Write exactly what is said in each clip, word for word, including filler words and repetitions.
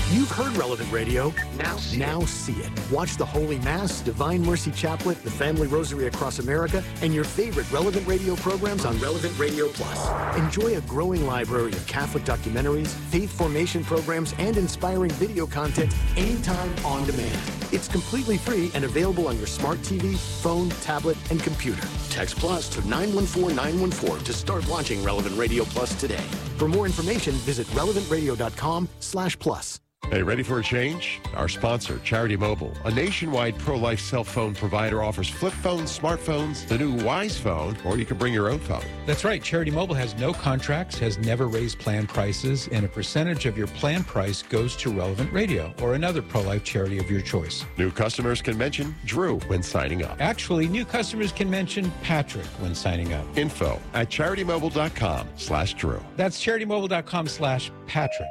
You've heard Relevant Radio. Now see, now it. see it. Watch the Holy Mass, Divine Mercy Chaplet, the Family Rosary Across America, and your favorite Relevant Radio programs on Relevant Radio Plus. Enjoy a growing library of Catholic documentaries, faith formation programs, and inspiring video content anytime on demand. It's completely free and available on your smart T V, phone, tablet, and computer. Text Plus to nine one four nine one four to start watching Relevant Radio Plus today. For more information, visit relevant radio dot com slash plus. Hey, ready for a change? Our sponsor, Charity Mobile, a nationwide pro-life cell phone provider, offers flip phones, smartphones, the new Wise phone, or you can bring your own phone. That's right. Charity Mobile has no contracts, has never raised plan prices, and a percentage of your plan price goes to Relevant Radio or another pro-life charity of your choice. New customers can mention Drew when signing up. Actually, new customers can mention Patrick when signing up. Info at charitymobile.com slash Drew. That's charitymobile.com slash Patrick.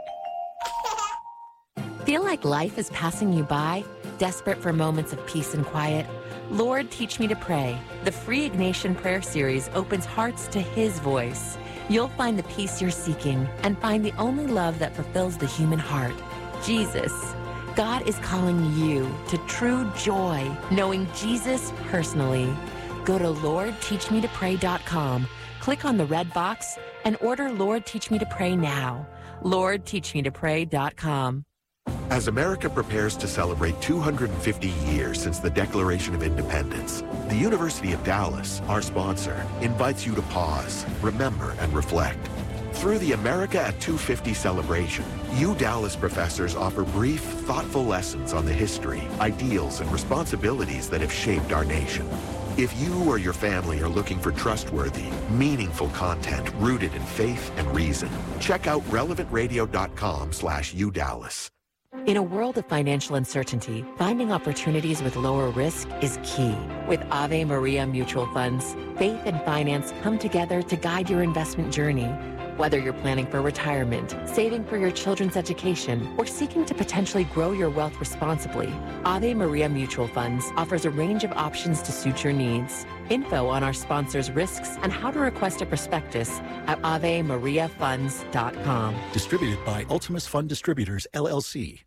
Feel like life is passing you by? Desperate for moments of peace and quiet? Lord, Teach Me to Pray. The free Ignatian Prayer Series opens hearts to His voice. You'll find the peace you're seeking and find the only love that fulfills the human heart, Jesus. God is calling you to true joy, knowing Jesus personally. Go to lord teach me to pray dot com, click on the red box, and order Lord, Teach Me to Pray now. lord teach me to pray dot com. As America prepares to celebrate two hundred fifty years since the Declaration of Independence, the University of Dallas, our sponsor, invites you to pause, remember, and reflect. Through the America at two fifty celebration, U Dallas professors offer brief, thoughtful lessons on the history, ideals, and responsibilities that have shaped our nation. If you or your family are looking for trustworthy, meaningful content rooted in faith and reason, check out relevant radio dot com slash U Dallas. In a world of financial uncertainty, finding opportunities with lower risk is key. With Ave Maria Mutual Funds, faith and finance come together to guide your investment journey. Whether you're planning for retirement, saving for your children's education, or seeking to potentially grow your wealth responsibly, Ave Maria Mutual Funds offers a range of options to suit your needs. Info on our sponsors' risks and how to request a prospectus at ave maria funds dot com. Distributed by Ultimus Fund Distributors, L L C.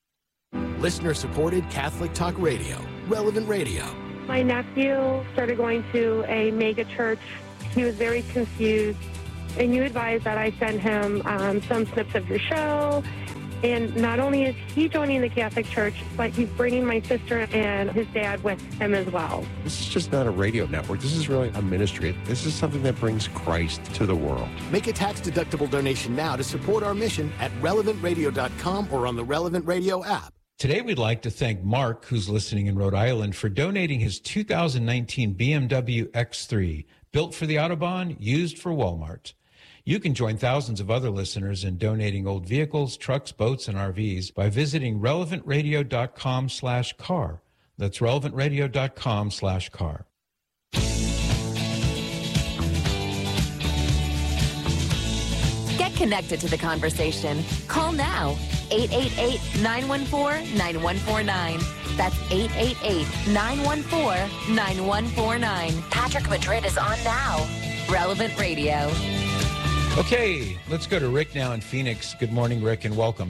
Listener-supported Catholic Talk Radio, Relevant Radio. My nephew started going to a mega church. He was very confused, and you advised that I send him um, some snips of your show. And not only is he joining the Catholic Church, but he's bringing my sister and his dad with him as well. This is just not a radio network. This is really a ministry. This is something that brings Christ to the world. Make a tax-deductible donation now to support our mission at relevant radio dot com or on the Relevant Radio app. Today, we'd like to thank Mark, who's listening in Rhode Island, for donating his two thousand nineteen B M W X three, built for the Autobahn, used for Walmart. You can join thousands of other listeners in donating old vehicles, trucks, boats, and R Vs by visiting relevant radio dot com slash car. That's relevant radio dot com slash car. Get connected to the conversation. Call now. eight eight eight, nine one four, nine one four nine. That's eight eight eight, nine one four, nine one four nine. Patrick Madrid is on now. Relevant Radio. Okay, let's go to Rick now in Phoenix. Good morning, Rick, and welcome.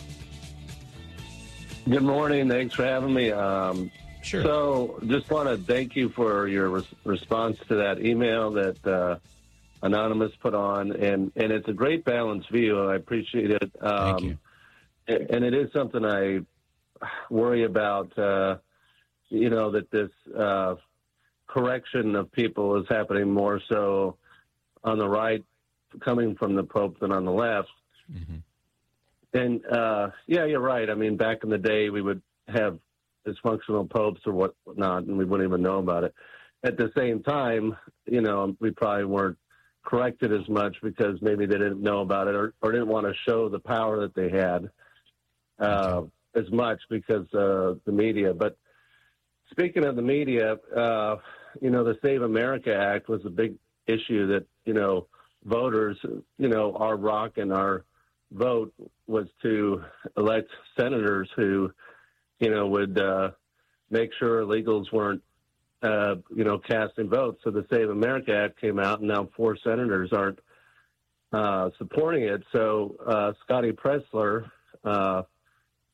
Good morning. Thanks for having me. Um, sure. So just want to thank you for your res- response to that email that uh, Anonymous put on. And, and it's a great balanced view. I appreciate it. Um, thank you. And it is something I worry about, uh, you know, that this uh, correction of people is happening more so on the right, coming from the Pope, than on the left. Mm-hmm. And, uh, yeah, you're right. I mean, back in the day, we would have dysfunctional popes or what whatnot, and we wouldn't even know about it. At the same time, you know, we probably weren't corrected as much because maybe they didn't know about it or, or didn't want to show the power that they had uh, okay. as much because uh, the media. But speaking of the media, uh, you know, the Save America Act was a big issue that, you know, voters, you know, our rock and our vote was to elect senators who, you know, would uh, make sure illegals weren't, uh, you know, casting votes. So the Save America Act came out, and now four senators aren't uh, supporting it. So uh, Scotty Pressler, uh,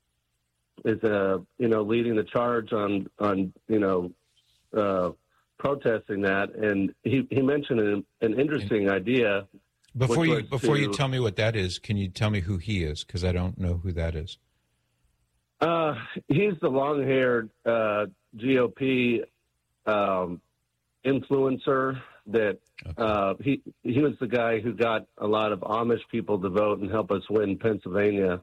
is uh, you know leading the charge on on you know uh, protesting that, and he, he mentioned an, an interesting idea. Before you before to, you tell me what that is, can you tell me who he is? Because I don't know who that is. Uh, he's the long-haired uh, G O P um, influencer that okay. uh, he he was the guy who got a lot of Amish people to vote and help us win Pennsylvania.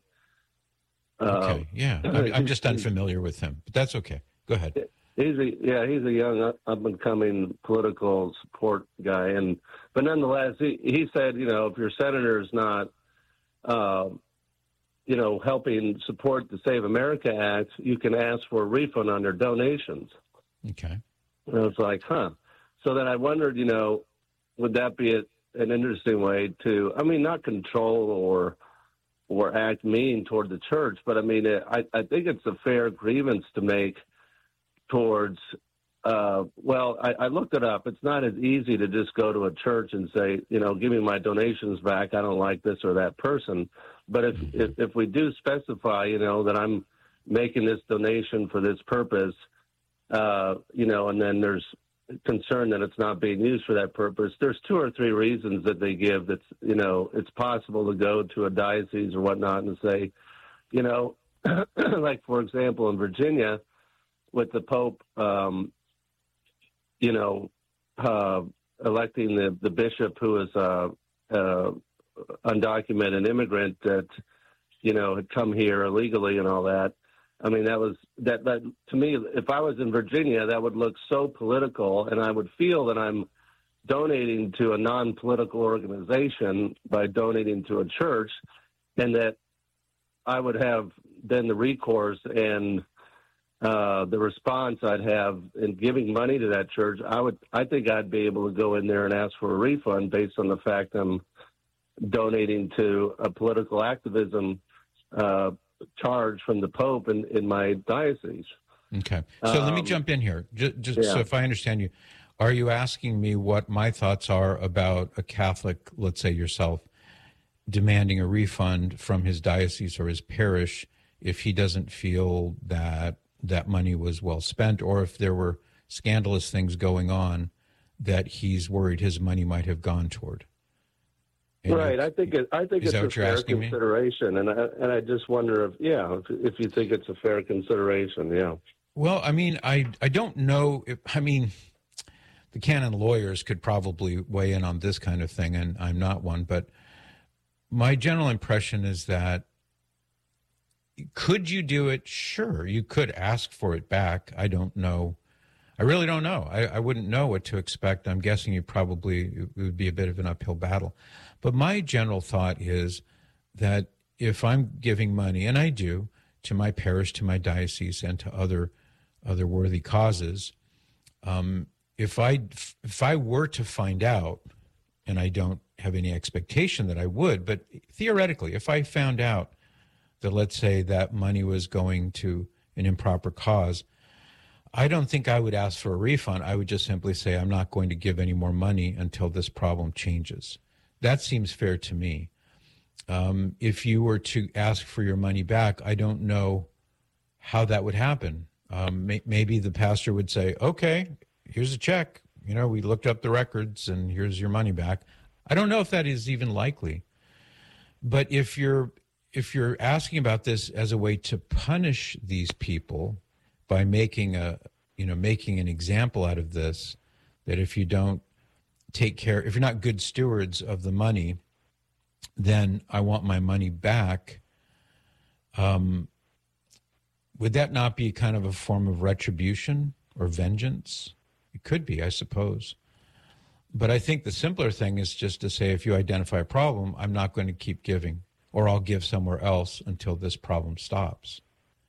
Okay, uh, yeah, I'm, I'm just unfamiliar with him, but that's okay. Go ahead. He's a yeah, he's a young up and coming political support guy, and but nonetheless, he, he said, you know, if your senator is not, uh, you know, helping support the Save America Act, you can ask for a refund on their donations. Okay. And I was like, huh. So then I wondered, you know, would that be a, an interesting way to, I mean, not control or or act mean toward the church, but I mean, I I think it's a fair grievance to make towards, uh, well, I, I looked it up. It's not as easy to just go to a church and say, you know, give me my donations back. I don't like this or that person. But if, mm-hmm. if, if we do specify, you know, that I'm making this donation for this purpose, uh, you know, and then there's concern that it's not being used for that purpose, there's two or three reasons that they give that's, you know, it's possible to go to a diocese or whatnot and say, you know, like, for example, in Virginia, with the Pope, um, you know, uh, electing the, the bishop who is a uh, uh, undocumented immigrant that, you know, had come here illegally and all that. I mean, that was that, that to me, if I was in Virginia, that would look so political, and I would feel that I'm donating to a non-political organization by donating to a church, and that I would have then the recourse and Uh, the response I'd have in giving money to that church, I would, I think I'd be able to go in there and ask for a refund based on the fact I'm donating to a political activism uh, charge from the Pope in, in my diocese. Okay. So um, let me jump in here. Just, just yeah. So if I understand you, are you asking me what my thoughts are about a Catholic, let's say yourself, demanding a refund from his diocese or his parish if he doesn't feel that that money was well spent, or if there were scandalous things going on that he's worried his money might have gone toward? And right. I think it, I think it's a fair consideration, me? and I, and I just wonder if yeah, if, if you think it's a fair consideration, yeah. Well, I mean, I I don't know. If, I mean, the canon lawyers could probably weigh in on this kind of thing, and I'm not one, but my general impression is that. Could you do it? Sure. You could ask for it back. I don't know. I really don't know. I, I wouldn't know what to expect. I'm guessing you probably, it would be a bit of an uphill battle. But my general thought is that if I'm giving money, and I do, to my parish, to my diocese, and to other other worthy causes, um, if I if I were to find out, and I don't have any expectation that I would, but theoretically, if I found out that, let's say, that money was going to an improper cause, I don't think I would ask for a refund. I would just simply say, I'm not going to give any more money until this problem changes. That seems fair to me. Um, if you were to ask for your money back, I don't know how that would happen. Um, may, maybe the pastor would say, okay, here's a check. You know, we looked up the records and here's your money back. I don't know if that is even likely. But if you're If you're asking about this as a way to punish these people by making a, you know, making an example out of this, that if you don't take care, if you're not good stewards of the money, then I want my money back. Um, would that not be kind of a form of retribution or vengeance? It could be, I suppose. But I think the simpler thing is just to say, if you identify a problem, I'm not going to keep giving, or I'll give somewhere else until this problem stops.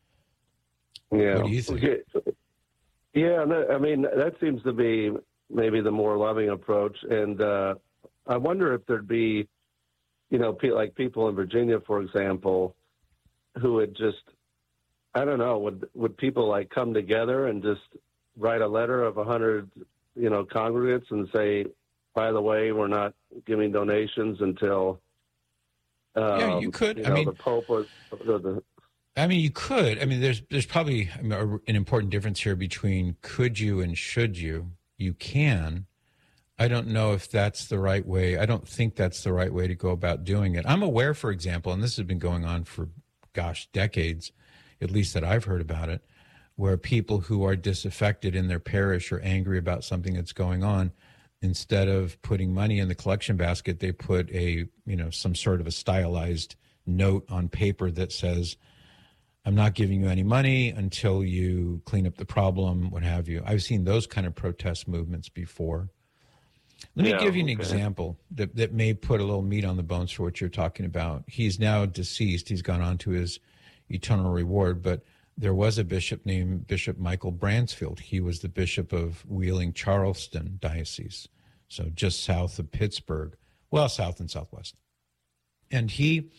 Yeah. What do you think? Yeah, I mean, that seems to be maybe the more loving approach. And uh, I wonder if there'd be, you know, like people in Virginia, for example, who would just, I don't know, would would people like come together and just write a letter of a hundred, you know, congregates and say, by the way, we're not giving donations until... Um, yeah, you could. You know, I mean, the Pope or, or the I mean, you could. I mean, there's there's probably I mean, a, an important difference here between could you and should you. You can. I don't know if that's the right way. I don't think that's the right way to go about doing it. I'm aware, for example, and this has been going on for, gosh, decades, at least that I've heard about it, where people who are disaffected in their parish or angry about something that's going on, instead of putting money in the collection basket, they put a, you know, some sort of a stylized note on paper that says, I'm not giving you any money until you clean up the problem, what have you. I've seen those kind of protest movements before. Let me yeah, give you an okay. example that, that may put a little meat on the bones for what you're talking about. He's now deceased. He's gone on to his eternal reward, but there was a bishop named Bishop Michael Bransfield. He was the bishop of Wheeling-Charleston Diocese, so just south of Pittsburgh, well, south and southwest. And he,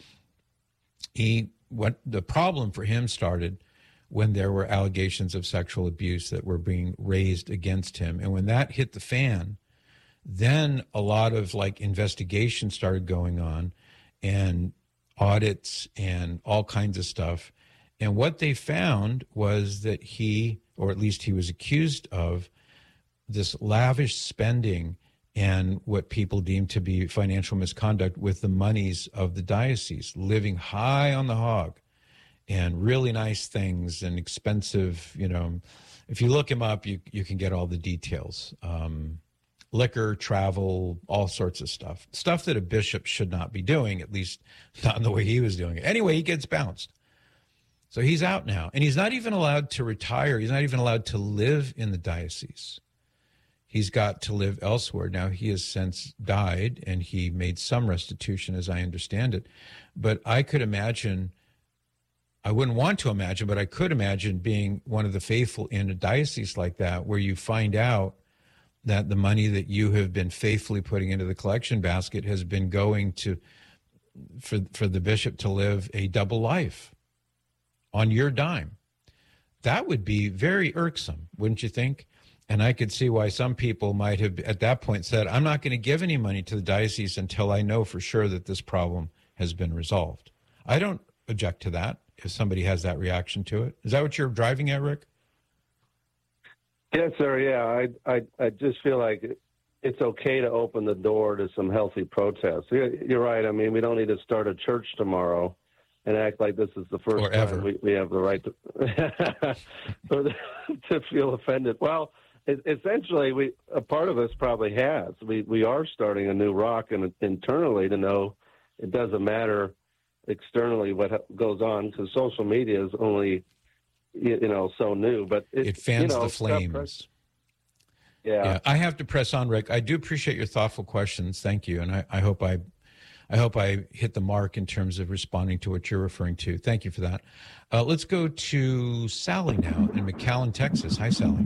he, what the problem for him started when there were allegations of sexual abuse that were being raised against him. And when that hit the fan, then a lot of like investigations started going on and audits and all kinds of stuff. And what they found was that he, or at least he was accused of, this lavish spending and what people deemed to be financial misconduct with the monies of the diocese, living high on the hog and really nice things and expensive, you know, if you look him up, you, you can get all the details. Um, liquor, travel, all sorts of stuff. Stuff that a bishop should not be doing, at least not in the way he was doing it. Anyway, he gets bounced. So he's out now, and he's not even allowed to retire. He's not even allowed to live in the diocese. He's got to live elsewhere. Now, he has since died, and he made some restitution, as I understand it. But I could imagine, I wouldn't want to imagine, but I could imagine being one of the faithful in a diocese like that, where you find out that the money that you have been faithfully putting into the collection basket has been going to, for, for the bishop to live a double life on your dime. That would be very irksome, wouldn't you think? And I could see why some people might have at that point said, I'm not going to give any money to the diocese until I know for sure that this problem has been resolved. I don't object to that if somebody has that reaction to it. Is that what you're driving at, Rick? Yes, sir. Yeah, I, I, I just feel like it's okay to open the door to some healthy protests. You're, you're right. I mean, we don't need to start a church tomorrow and act like this is the first or ever. time we, we have the right to to feel offended. Well, it, essentially, we a part of us probably has. We we are starting a new rock, and internally to know it doesn't matter externally what goes on, because social media is only, you know, so new, but it, it fans you know, the flames. Yeah. yeah, I have to press on, Rick. I do appreciate your thoughtful questions. Thank you, and I, I hope I, I hope I hit the mark in terms of responding to what you're referring to. Thank you for that. Uh, let's go to Sally now in McAllen, Texas. Hi, Sally.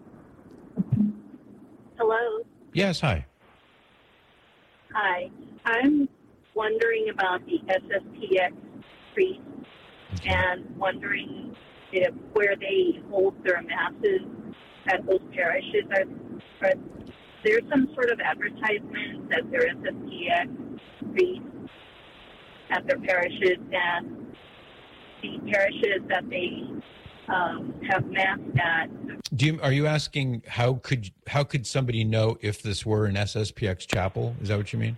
Hello. Yes. Hi. Hi. I'm wondering about the S S P X priests okay. and wondering if where they hold their masses at those parishes, are, are there some sort of advertisement that there is S S P X priests at their parishes, and the parishes that they um, have mass at? Do you, are you asking how could how could somebody know if this were an S S P X chapel? Is that what you mean?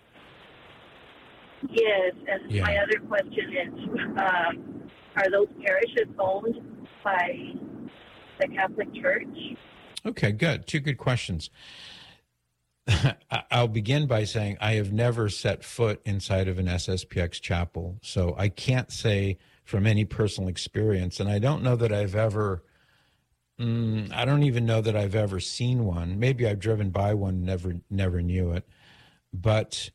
Yes, and yeah. my other question is, um, are those parishes owned by the Catholic Church? Okay, good. Two good questions. I'll begin by saying I have never set foot inside of an S S P X chapel, so I can't say from any personal experience, and I don't know that I've ever, mm, I don't even know that I've ever seen one. Maybe I've driven by one, never, never knew it, but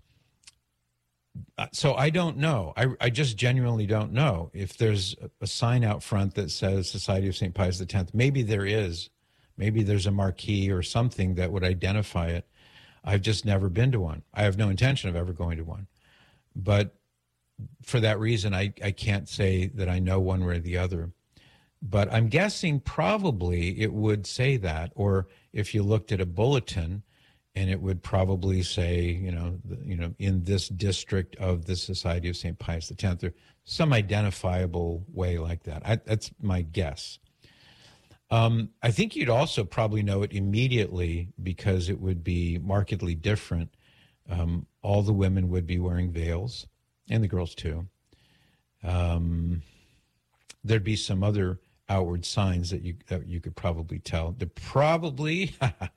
so I don't know. I, I just genuinely don't know if there's a sign out front that says Society of Saint Pius X. Maybe there is. Maybe there's a marquee or something that would identify it. I've just never been to one. I have no intention of ever going to one. But for that reason, I, I can't say that I know one way or the other. But I'm guessing probably it would say that, or if you looked at a bulletin, and it would probably say, you know, the, you know, in this district of the Society of Saint Pius X, or some identifiable way like that. I, that's my guess. Um, I think you'd also probably know it immediately because it would be markedly different. Um, all the women would be wearing veils, and the girls too. Um, there'd be some other outward signs that you that you could probably tell. They're probably,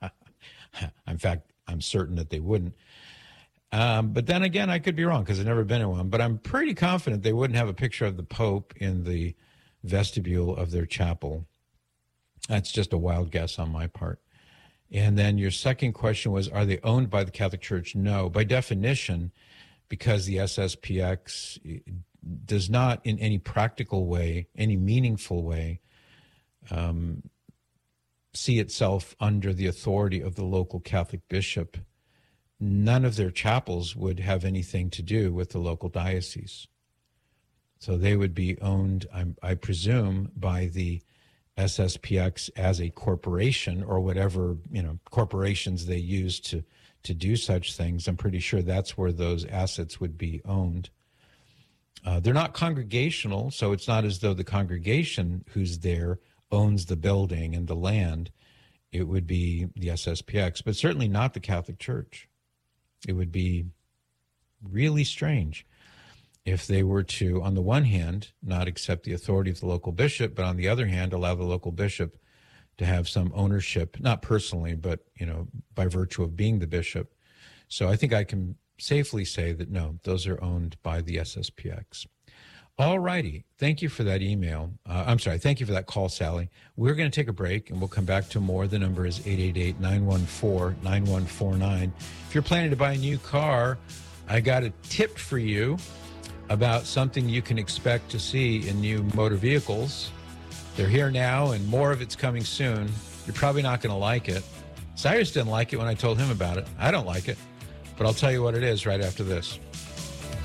in fact, I'm certain that they wouldn't. Um, but then again, I could be wrong because I've never been in one. But I'm pretty confident they wouldn't have a picture of the Pope in the vestibule of their chapel. That's just a wild guess on my part. And then your second question was, are they owned by the Catholic Church? No. By definition, because the S S P X does not in any practical way, any meaningful way, um, see itself under the authority of the local Catholic bishop, none of their chapels would have anything to do with the local diocese. So they would be owned, I, I presume, by the S S P X as a corporation or whatever, you know, corporations they use to, to do such things. I'm pretty sure that's where those assets would be owned. Uh, they're not congregational, so it's not as though the congregation who's there owns the building and the land. It would be the S S P X, but certainly not the Catholic Church. It would be really strange if they were to, on the one hand, not accept the authority of the local bishop, but on the other hand, allow the local bishop to have some ownership, not personally, but, you know, by virtue of being the bishop. So I think I can safely say that, no, those are owned by the S S P X. All righty. Thank you for that email. Uh, I'm sorry. Thank you for that call, Sally. We're going to take a break, and we'll come back to more. The number is eight eight eight, nine one four, nine one four nine. If you're planning to buy a new car, I got a tip for you about something you can expect to see in new motor vehicles. They're here now, and more of it's coming soon. You're probably not going to like it. Cyrus didn't like it when I told him about it. I don't like it, but I'll tell you what it is right after this.